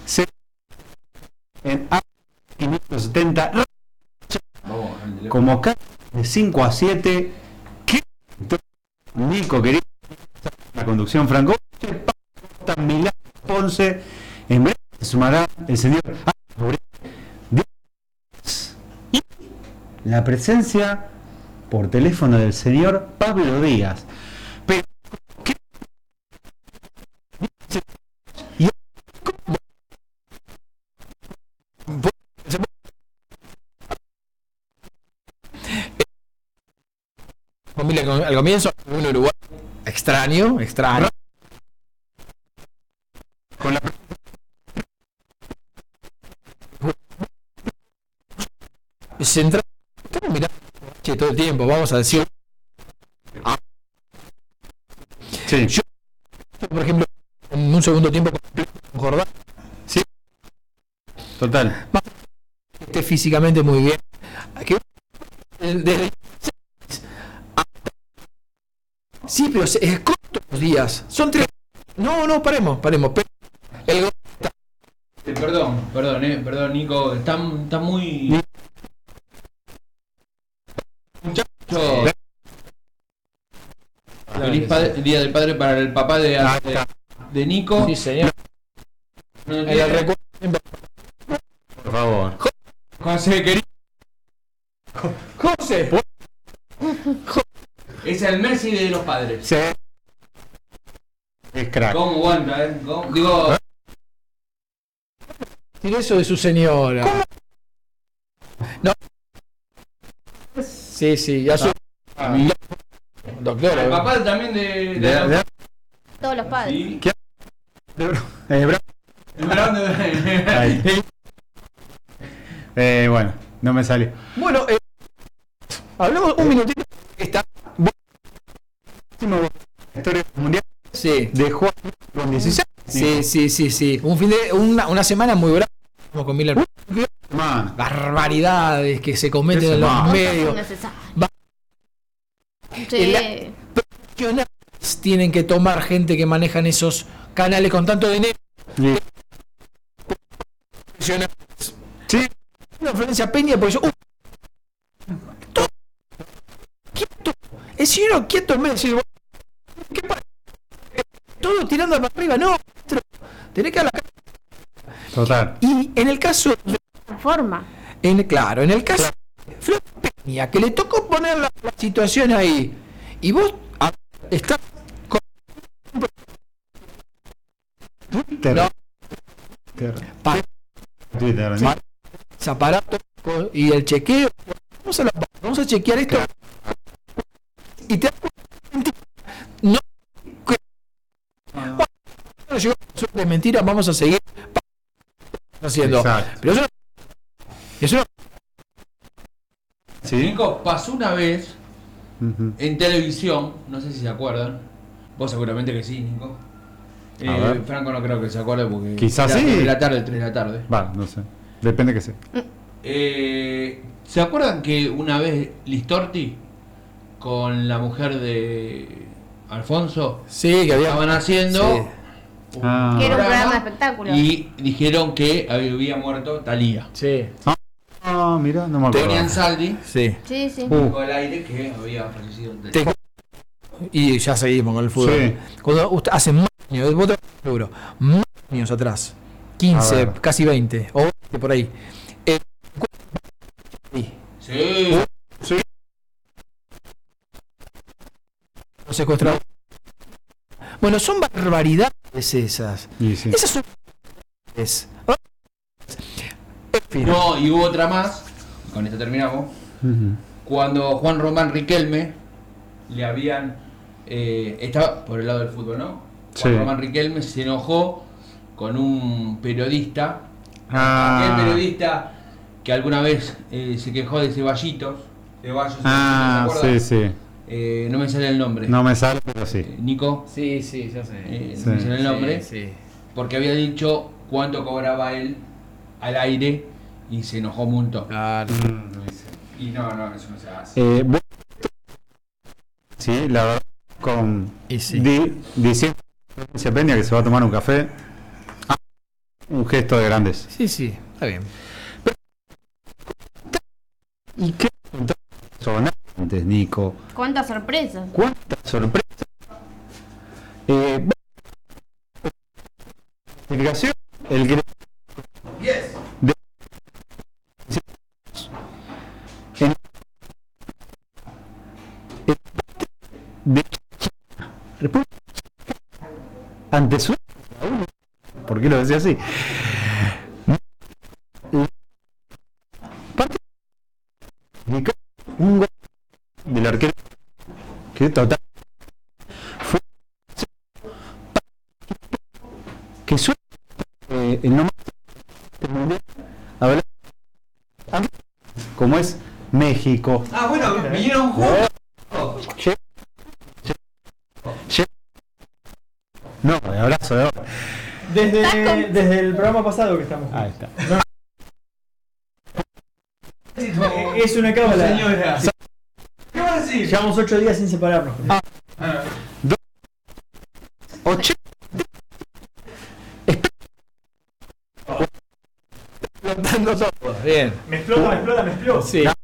en A570, como cada de 5 a 7, que Nico querido, la conducción Franco, Milán Ponce, en breve se sumará el señor y la presencia por teléfono del señor Pablo Díaz. Pero ¿qué? Familia, al comienzo un Uruguay extraño Con la central, estamos mirando todo el tiempo, vamos a decir. sí. Yo, por ejemplo, en un segundo tiempo con Jordán, Sí. Total. esté físicamente muy bien. Desde sí, pero es corto los días. Son 3. No, paremos. El gol está. Perdón, Nico. Está muy. Muchacho. Feliz Día del Padre para el papá de Nico. Sí, señor. El recuerdo. Por favor. José, querido. José. Es el Messi de los padres. Sí. Es crack. ¿Cómo aguanta, Digo. Tiene eso de su señora. ¿Cómo? No. Sí, ya soy. Doctor. El papá también de Todos los padres. Sí. Bueno, no me salió. Bueno, hablamos un minutito. Está. Historia mundial Sí. de Juan con 16. Sí. Una semana muy brava con Miller. Man. Barbaridades que se cometen Ese en los man. medios. Sí. Profesionales tienen que tomar gente que manejan esos canales con tanto dinero. Profesionales. Sí. Una Florencia Peña, porque yo. Todo, quieto. El señor quieto en medio de decir, ¿qué pasa? Todo tirando para arriba, no. Tenés que hablar. Total. Y en el caso. Forma. En el caso de Flor Peña, que le tocó poner la situación ahí, y vos estás con Twitter. No. Twitter. ¿no? aparato y el chequeo. Vamos a chequear esto. Y te das cuenta, no llegó de mentira, vamos a seguir haciendo. Exacto. Pero eso no. ¿Sí? Nico, pasó una vez Ujú. en televisión, no sé si se acuerdan. Vos seguramente que sí, Nico. A ver. Franco no creo que se acuerde porque Quizás era sí. 2 de la tarde, 3 de la tarde. Va, no sé. Depende que sea. ¿Se acuerdan que una vez Listorti con la mujer de Alfonso Sí, que había. estaban haciendo Sí. Ah. Que era un programa de espectáculos. y dijeron que había muerto Talía? Sí. Ah, mira, no me acuerdo. Tony Ansaldi Sí. Sí, sí. dijo al aire que había fallecido Talía. Y ya seguimos con el fútbol. Sí. Cuando usted, hace más años, vos te seguro, más años atrás, 15, A ver. casi 20, o 20 por ahí. Sí. Los secuestradores. Bueno, son barbaridades esas. Y sí. Esas son. En fin. No, y hubo otra más, con esto terminamos, Ujú. cuando Juan Román Riquelme le habían, estaba por el lado del fútbol, ¿no? Juan Sí. Román Riquelme se enojó con un periodista, Ah. aquel periodista que alguna vez se quejó de Ceballos, ¿se Ah, acuerdan? sí. No me sale el nombre. No me sale, pero sí. Nico, Sí, ya sé. no me sale el nombre, Sí. porque había dicho cuánto cobraba él al aire y se enojó un montón. Claro. Y no, eso no se hace. Sí, la verdad, con Y sí. diciendo a Peña que se va a tomar un café. un gesto de grandeza. Sí, sí, está bien. ¿Y qué sonantes, Nico? ¿Cuántas sorpresas? ¿Cuántas sorpresas? Clasificación, el que Yes. en- de República Checa ante Suecia. ¿Por qué lo decía así? Parte un gol del arquero que total fue que Suecia el nombre del mundial habla como es México. Ah, bueno, vinieron juntos. No, de abrazo de ahora. Desde el programa pasado que estamos. Ahí está. Es una cábala. Señora. ¿Qué vas a decir? Llevamos 8 días sin separarnos. 80. Explotando todo. Bien. Me explota. Sí.